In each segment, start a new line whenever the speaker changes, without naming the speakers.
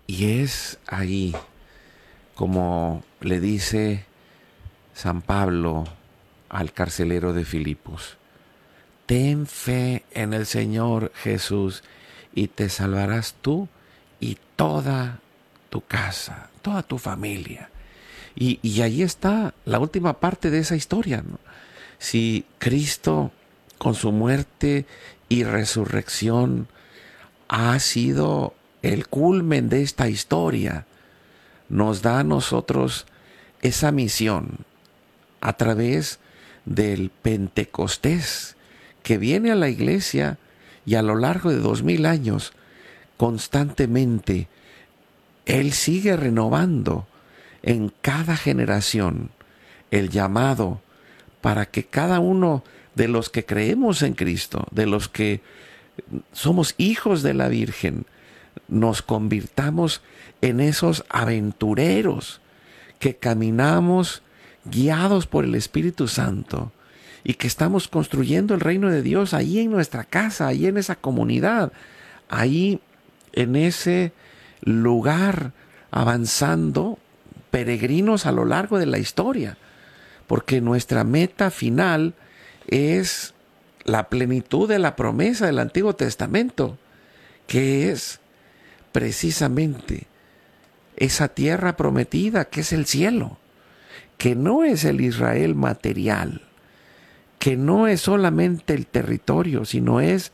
Y es ahí como le dice San Pablo al carcelero de Filipos: ten fe en el Señor Jesús y te salvarás tú y toda tu casa, toda tu familia. Y ahí está la última parte de esa historia, ¿no? Si Cristo, con su muerte y resurrección, ha sido el culmen de esta historia, nos da a nosotros esa misión a través del Pentecostés que viene a la iglesia, y a lo largo de 2000 años constantemente Él sigue renovando en cada generación el llamado para que cada uno de los que creemos en Cristo, de los que somos hijos de la Virgen, nos convirtamos en esos aventureros que caminamos guiados por el Espíritu Santo y que estamos construyendo el reino de Dios ahí en nuestra casa, ahí en esa comunidad, ahí en ese lugar, avanzando, peregrinos a lo largo de la historia, porque nuestra meta final es la plenitud de la promesa del Antiguo Testamento, que es precisamente esa tierra prometida, que es el cielo, que no es el Israel material, que no es solamente el territorio, sino es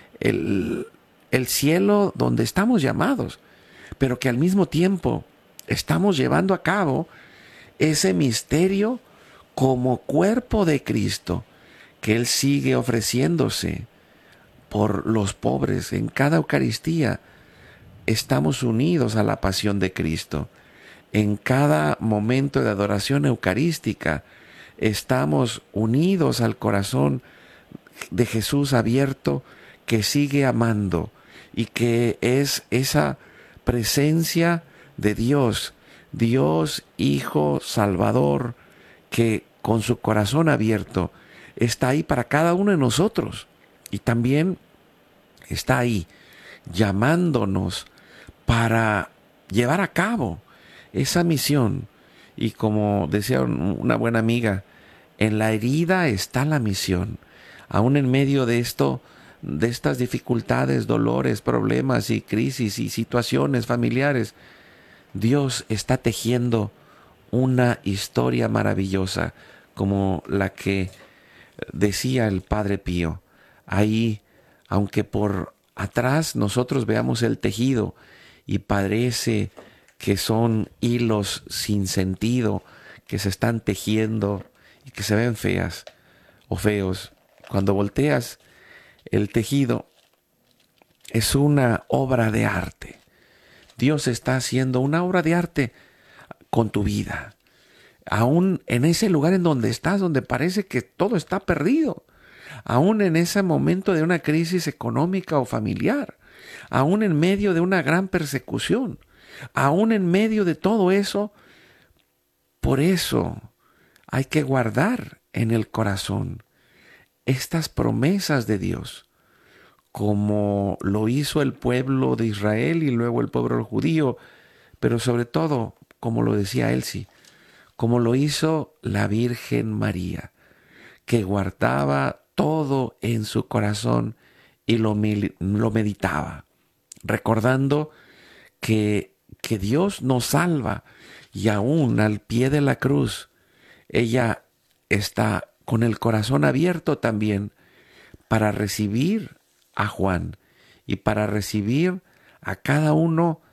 el cielo donde estamos llamados, pero que al mismo tiempo estamos llevando a cabo ese misterio como cuerpo de Cristo, que Él sigue ofreciéndose por los pobres. En cada Eucaristía estamos unidos a la pasión de Cristo. En cada momento de adoración eucarística estamos unidos al corazón de Jesús abierto, que sigue amando y que es esa presencia de Dios, Dios Hijo Salvador, que con su corazón abierto está ahí para cada uno de nosotros, y también está ahí llamándonos para llevar a cabo esa misión. Y como decía una buena amiga, en la herida está la misión. Aún en medio de esto, de estas dificultades, dolores, problemas y crisis y situaciones familiares, Dios está tejiendo una historia maravillosa, como la que decía el Padre Pío. Ahí, aunque por atrás nosotros veamos el tejido y parece que son hilos sin sentido que se están tejiendo y que se ven feas o feos, cuando volteas el tejido, es una obra de arte. Dios está haciendo una obra de arte con tu vida. Aún en ese lugar en donde estás, donde parece que todo está perdido. Aún en ese momento de una crisis económica o familiar. Aún en medio de una gran persecución. Aún en medio de todo eso. Por eso hay que guardar en el corazón estas promesas de Dios, como lo hizo el pueblo de Israel y luego el pueblo judío, pero sobre todo, como lo decía Elsie, como lo hizo la Virgen María, que guardaba todo en su corazón y lo meditaba, recordando que Dios nos salva, y aún al pie de la cruz, ella está con el corazón abierto también para recibir a Juan y para recibir a cada uno